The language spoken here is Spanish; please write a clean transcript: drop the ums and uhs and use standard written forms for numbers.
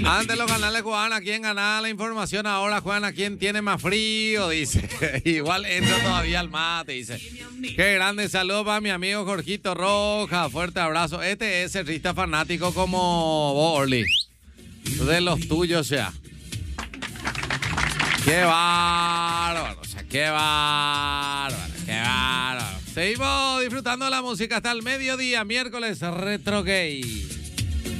Antes los canales jugaban a quién ganaba la información, ahora juegan a quién tiene más frío, dice. Igual entra todavía al mate, dice. Qué grande saludo para mi amigo Jorgito Roja, fuerte abrazo. Este es cerrista fanático como vos, Orly. De los tuyos, o sea. Qué bárbaro, o sea, qué bárbaro, qué bárbaro. Seguimos disfrutando de la música hasta el mediodía, miércoles Retro Gay.